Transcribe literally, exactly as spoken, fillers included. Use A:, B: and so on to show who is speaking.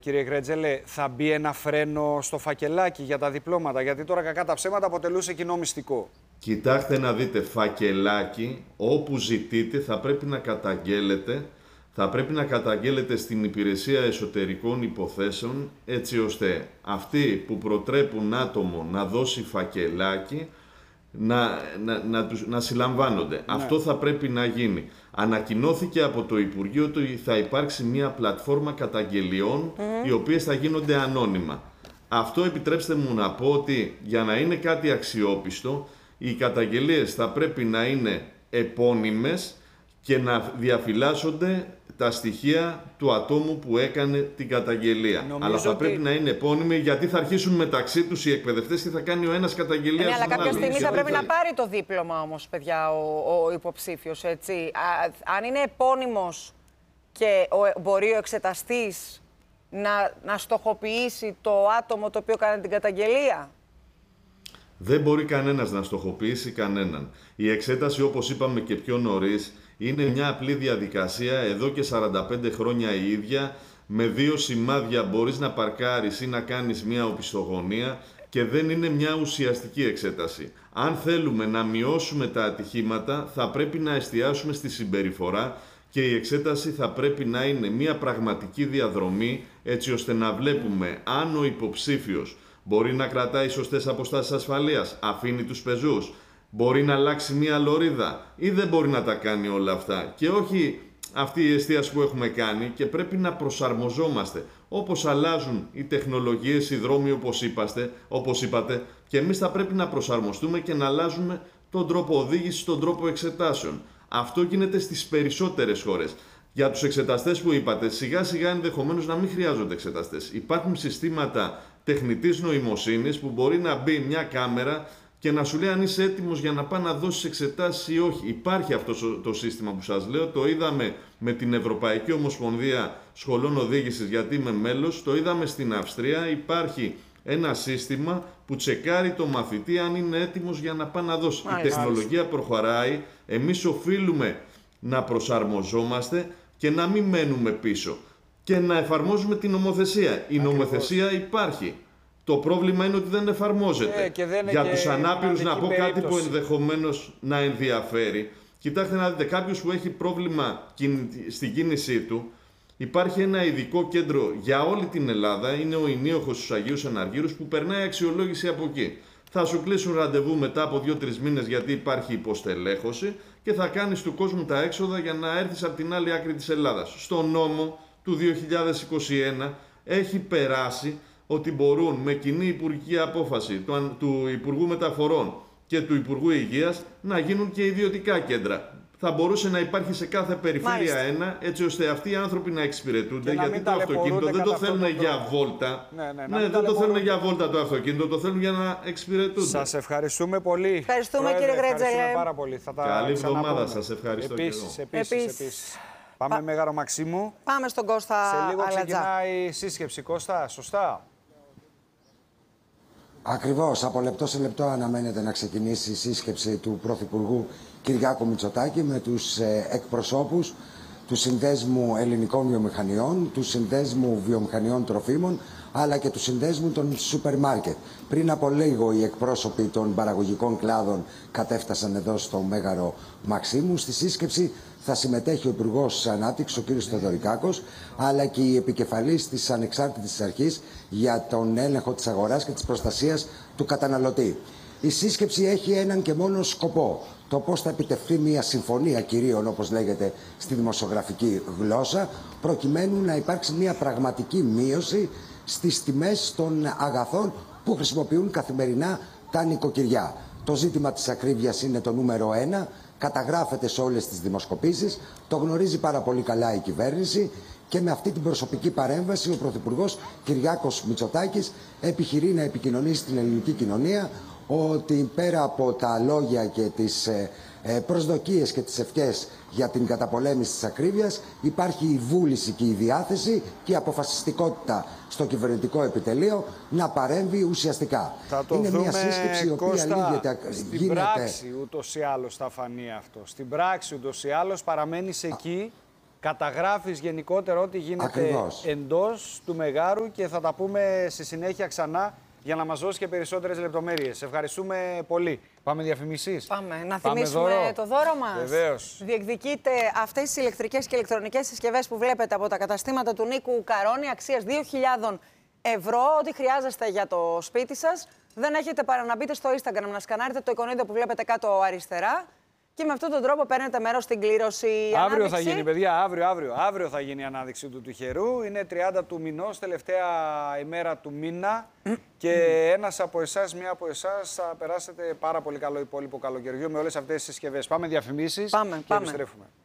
A: Κύριε Γρέτζελε, θα μπει ένα φρένο στο φακελάκι για τα διπλώματα, γιατί τώρα κακά τα ψέματα αποτελούσε κοινό μυστικό.
B: Κοιτάξτε να δείτε, φακελάκι, όπου ζητείτε θα πρέπει να καταγγέλλετε, θα πρέπει να καταγγέλλετε στην Υπηρεσία Εσωτερικών Υποθέσεων, έτσι ώστε αυτοί που προτρέπουν άτομο να δώσει φακελάκι, να, να, να, τους, να συλλαμβάνονται. Ναι. Αυτό θα πρέπει να γίνει. Ανακοινώθηκε από το Υπουργείο ότι θα υπάρξει μια πλατφόρμα καταγγελιών, mm. οι οποίες θα γίνονται ανώνυμα. Αυτό επιτρέψτε μου να πω ότι για να είναι κάτι αξιόπιστο, οι καταγγελίες θα πρέπει να είναι επώνυμες και να διαφυλάσσονται τα στοιχεία του ατόμου που έκανε την καταγγελία. Νομίζω αλλά θα ότι... πρέπει να είναι επώνυμοι, γιατί θα αρχίσουν μεταξύ τους οι εκπαιδευτές και θα κάνει ο ένας καταγγελία.
C: Ναι, αλλά κάποια στιγμή θα πρέπει θα... να πάρει το δίπλωμα όμως, παιδιά, ο, ο υποψήφιος, έτσι. Α, αν είναι επώνυμος και ο, μπορεί ο εξεταστής να, να στοχοποιήσει το άτομο το οποίο κάνει την καταγγελία.
B: Δεν μπορεί κανένας να στοχοποιήσει κανέναν. Η εξέταση, όπως είπαμε και πιο νωρίς, είναι μια απλή διαδικασία, εδώ και σαράντα πέντε χρόνια η ίδια, με δύο σημάδια μπορείς να παρκάρεις ή να κάνεις μια οπισθογωνία και δεν είναι μια ουσιαστική εξέταση. Αν θέλουμε να μειώσουμε τα ατυχήματα, θα πρέπει να εστιάσουμε στη συμπεριφορά και η εξέταση θα πρέπει να είναι μια πραγματική διαδρομή, έτσι ώστε να βλέπουμε αν ο υποψήφιος μπορεί να κρατάει σωστές αποστάσεις ασφαλείας, αφήνει τους πεζούς, μπορεί να αλλάξει μία λωρίδα ή δεν μπορεί να τα κάνει όλα αυτά. Και όχι αυτή η εστίαση που έχουμε κάνει, και πρέπει να προσαρμοζόμαστε. Όπως αλλάζουν οι τεχνολογίες, οι δρόμοι όπως είπατε, όπως είπατε, και εμείς θα πρέπει να προσαρμοστούμε και να αλλάζουμε τον τρόπο οδήγησης, τον τρόπο εξετάσεων. Αυτό γίνεται στις περισσότερες χώρες. Για τους εξεταστές που είπατε, σιγά σιγά ενδεχομένως να μην χρειάζονται εξεταστές. Υπάρχουν συστήματα τεχνητής νοημοσύνης που μπορεί να μπει μια κάμερα και να σου λέει αν είσαι έτοιμος για να πάει να δώσεις εξετάσεις ή όχι. Υπάρχει αυτό το σύστημα που σας λέω, το είδαμε με την Ευρωπαϊκή Ομοσπονδία Σχολών Οδήγησης, γιατί είμαι μέλος, το είδαμε στην Αυστρία. Υπάρχει ένα σύστημα που τσεκάρει το μαθητή αν είναι έτοιμος για να πάει να δώσει. Μάλιστα. Η τεχνολογία προχωράει, εμείς οφείλουμε να προσαρμοζόμαστε και να μην μένουμε πίσω και να εφαρμόζουμε την νομοθεσία. Η Ακριβώς. νομοθεσία υπάρχει. Το πρόβλημα είναι ότι δεν εφαρμόζεται.
A: Ε, και δεν
B: Για
A: και
B: τους ανάπηρους να πω
A: περίπτωση.
B: κάτι που ενδεχομένως να ενδιαφέρει. Κοιτάξτε να δείτε, κάποιος που έχει πρόβλημα στην κίνησή του, υπάρχει ένα ειδικό κέντρο για όλη την Ελλάδα, είναι ο Ηνίοχος στους Αγίους Αναργύρους, που περνάει αξιολόγηση από εκεί. Θα σου κλείσουν ραντεβού μετά από δύο τρεις μήνες, γιατί υπάρχει υποστελέχωση, και θα κάνεις του κόσμου τα έξοδα για να έρθεις από την άλλη άκρη της Ελλάδας. Στο νόμο του δύο χιλιάδες είκοσι ένα έχει περάσει ότι μπορούν με κοινή υπουργική απόφαση του, του Υπουργού Μεταφορών και του Υπουργού Υγείας να γίνουν και ιδιωτικά κέντρα. Θα μπορούσε να υπάρχει σε κάθε περιφέρεια Μάλιστα. ένα, έτσι ώστε αυτοί οι άνθρωποι να εξυπηρετούνται, γιατί το αυτοκίνητο δεν το θέλουν για βόλτα. Ναι, ναι, ναι, δεν το θέλουν για βόλτα το αυτοκίνητο, το θέλουν για να εξυπηρετούνται.
A: Σας ευχαριστούμε πολύ.
C: Ευχαριστούμε, Πρόεδρε, κύριε Γρέτζελε.
A: Ευχαριστούμε πάρα πολύ. Θα τα
B: Καλή εβδομάδα σας. Ευχαριστώ.
A: Επίσης, επίσης, επίσης. επίσης. Πάμε Πα... Μέγαρο Μαξίμου.
C: Πάμε στον Κώστα
A: Σε λίγο
C: Αλατζά.
A: ξεκινάει η σύσκεψη. Κώστα, σωστά.
D: Ακριβώς, από λεπτό σε λεπτό αναμένεται να ξεκινήσει η σύσκεψη του Πρωθυπουργού Κυριάκου Μητσοτάκη με τους ε, εκπροσώπους του Συνδέσμου Ελληνικών Βιομηχανιών, του Συνδέσμου Βιομηχανιών Τροφίμων, αλλά και του Συνδέσμου των Σούπερ Μάρκετ. Πριν από λίγο οι εκπρόσωποι των παραγωγικών κλάδων κατέφτασαν εδώ στο Μέγαρο Μαξίμου. Στη σύσκεψη θα συμμετέχει ο Υπουργός Ανάπτυξης, ο κ. Θεοδωρικάκος, αλλά και η επικεφαλής της Ανεξάρτητης Αρχής για τον έλεγχο της αγοράς και της προστασίας του καταναλωτή. Η σύσκεψη έχει έναν και μόνο σκοπό: το πώς θα επιτευχθεί μια συμφωνία κυρίων, όπως λέγεται στη δημοσιογραφική γλώσσα, προκειμένου να υπάρξει μια πραγματική μείωση στις τιμές των αγαθών που χρησιμοποιούν καθημερινά τα νοικοκυριά. Το ζήτημα της ακρίβειας είναι το νούμερο ένα, καταγράφεται σε όλες τις δημοσκοπήσεις, το γνωρίζει πάρα πολύ καλά η κυβέρνηση, και με αυτή την προσωπική παρέμβαση ο Πρωθυπουργός Κυριάκος Μητσοτάκης επιχειρεί να επικοινωνήσει στην ελληνική κοινωνία ότι πέρα από τα λόγια και τις προσδοκίες και τις ευχές για την καταπολέμηση της ακρίβειας, υπάρχει η βούληση και η διάθεση και η αποφασιστικότητα στο κυβερνητικό επιτελείο να παρέμβει ουσιαστικά.
A: Θα το
D: Είναι
A: δούμε,
D: μια σύσκεψη η οποία
A: Κώστα,
D: λύγεται,
A: στην
D: γίνεται...
A: πράξη ούτως ή άλλως θα φανεί αυτό. Στην πράξη ούτως ή άλλως παραμένεις εκεί Καταγράφεις γενικότερα ό,τι γίνεται
D: Ακριβώς.
A: εντός του Μεγάρου και θα τα πούμε στη συνέχεια ξανά για να μας δώσει και περισσότερες λεπτομέρειες. Ευχαριστούμε πολύ. Πάμε διαφημίσεις.
C: Πάμε. Να
A: Πάμε
C: θυμίσουμε
A: δώρο.
C: το δώρο μας.
A: Βεβαίως.
C: Διεκδικείτε αυτές τις ηλεκτρικές και ηλεκτρονικές συσκευές που βλέπετε από τα καταστήματα του Νίκου Καρόνη αξίας δύο χιλιάδες ευρώ. Ό,τι χρειάζεστε για το σπίτι σας. Δεν έχετε παρά να μπείτε στο Instagram, να σκανάρετε το εικονίδιο που βλέπετε κάτω αριστερά. Και με αυτόν τον τρόπο παίρνετε μέρος στην κλήρωση.
A: Αύριο
C: ανάδειξη.
A: θα γίνει, παιδιά, αύριο, αύριο, αύριο θα γίνει η ανάδειξη του τυχερού. Είναι τριάντα του μηνός, τελευταία ημέρα του μήνα. Και ένας από εσάς, μία από εσάς θα περάσετε πάρα πολύ καλό υπόλοιπο καλοκαιριού με όλες αυτές τις συσκευές. Πάμε διαφημίσεις
C: Πάμε,
A: και
C: πάμε.
A: επιστρέφουμε.